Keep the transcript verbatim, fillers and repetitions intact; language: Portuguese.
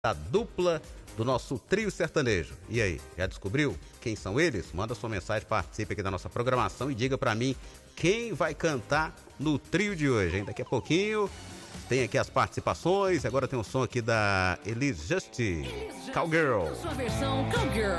da dupla do nosso trio sertanejo. E aí, já descobriu quem são eles? Manda sua mensagem, participe aqui da nossa programação e diga pra mim quem vai cantar no trio de hoje, hein? Daqui a pouquinho tem aqui as participações. Agora tem um som aqui da Elis Just, Cowgirl. Sua versão Cowgirl.